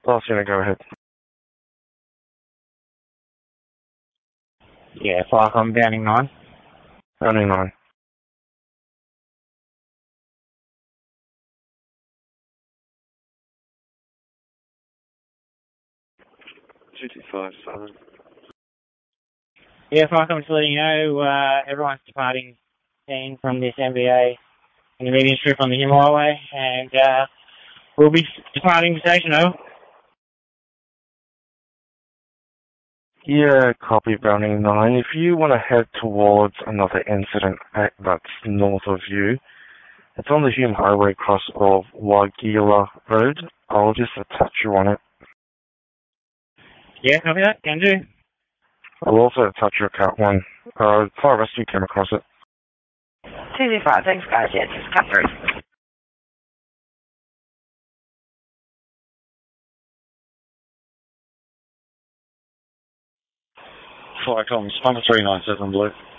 Last unit, go ahead. Yeah, Firecom Downing 9. Downing 9. $225, Yeah, Firecom, just letting you know, everyone's departing in from this MBA in the median strip on the Hume Highway, and we'll be departing the station, over. Yeah, copy Browning 9. If you want to head towards another incident that's north of you, it's on the Hume Highway cross of Wagila Road. I'll just attach you on it. Yeah, copy that, can do. I'll also attach your Cat 1. Fire Rescue came across it. 225, thanks guys, yeah, just come through. Firecom, 397 Blue.